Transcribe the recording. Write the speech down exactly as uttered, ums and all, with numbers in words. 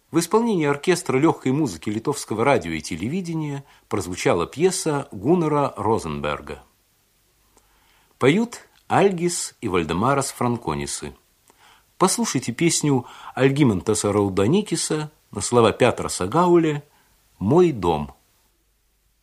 В исполнении оркестра легкой музыки Литовского радио и телевидения прозвучала пьеса Гуннара Розенберга. Поют Альгис и Вальдемарас Франконисы. Послушайте песню Альгимантаса Раудоникиса на слова Пятра Сагауля «Мой дом».